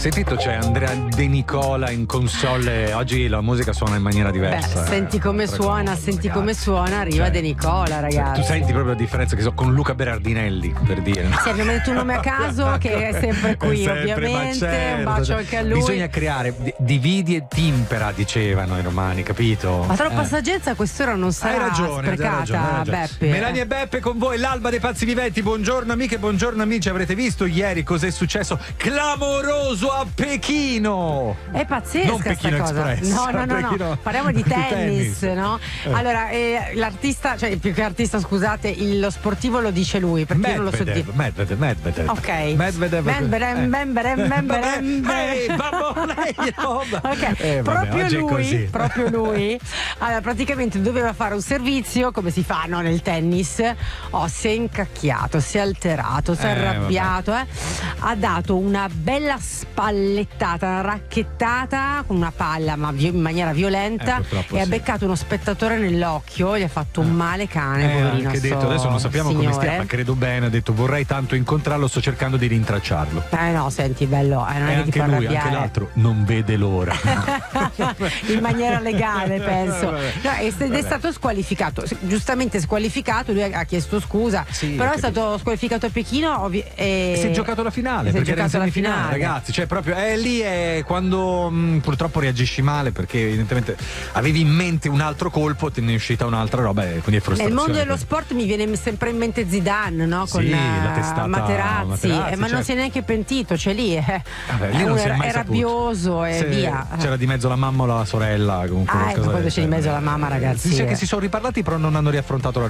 Sentito, c'è Andrea De Nicola in console. Oggi la musica suona in maniera diversa. Senti come suona, arriva De Nicola, ragazzi. Tu senti proprio la differenza che so con Luca Berardinelli, per dire. Sì, abbiamo detto un nome a caso che è sempre qui, ovviamente. Certo, un bacio anche a lui. Bisogna creare dividi e timpera, dicevano i romani, capito? Ma troppa saggezza a quest'ora non sarà sprecata, Beppe. Melania e Beppe con voi, l'alba dei pazzi viventi. Buongiorno amiche, buongiorno amici. Avrete visto ieri cos'è successo? Clamoroso a Pechino! È pazzesca non Pechino questa cosa. No. Parliamo di tennis, no? Allora, l'artista, cioè più che artista, scusate, lo sportivo lo dice lui, perché io non lo so dire. Medvedev. Ok. Medvedev. Ok. Proprio lui. Allora, praticamente doveva fare un servizio, come si fa, no, nel tennis. Si è incacchiato, si è alterato, si è arrabbiato, ha dato una bella spallettata, una racchettata con una palla, ma in maniera violenta, e ha beccato uno spettatore nell'occhio, gli ha fatto un male cane, poverino. Anche detto, adesso non sappiamo signore. Come stia, ma credo bene. Ha detto vorrei tanto incontrarlo, sto cercando di rintracciarlo. No, senti, bello, non è che ti fa lui, arrabbiare. anche l'altro non vede l'ora. In maniera legale, penso. No, ed è stato squalificato, giustamente squalificato. Lui ha chiesto scusa, però è stato squalificato a Pechino. Si è giocato la finale, perché era in semifinale, ragazzi. Cioè, proprio lì è quando purtroppo reagisci male, perché evidentemente avevi in mente un altro colpo, te ne è uscita un'altra roba, e quindi è frustrazione. Nel mondo dello sport mi viene sempre in mente Zidane, no? Con la testata Materazzi, ma non si è neanche pentito, cioè lì è rabbioso e via. C'era di mezzo la mamma o la sorella, comunque quando c'è di mezzo la mamma, ragazzi. Dice che si sono riparlati, però non hanno riaffrontato